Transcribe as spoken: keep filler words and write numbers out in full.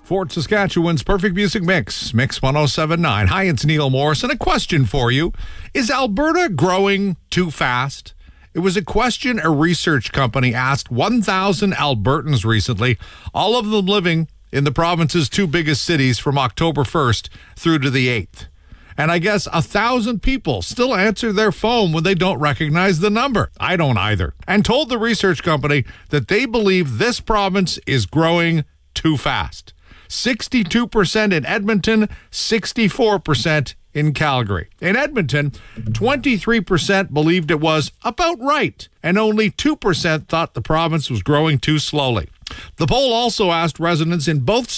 Fort Saskatchewan's Perfect Music Mix, Mix one oh seven point nine. Hi, it's Neil Morris, and a question for you. Is Alberta growing too fast? It was a question a research company asked one thousand Albertans recently, all of them living in the province's two biggest cities from October first through to the eighth. And I guess a thousand people still answer their phone when they don't recognize the number. I don't either. And told the research company that they believe this province is growing too fast. sixty-two percent in Edmonton, sixty-four percent in Calgary. In Edmonton, twenty-three percent believed it was about right, and only two percent thought the province was growing too slowly. The poll also asked residents in both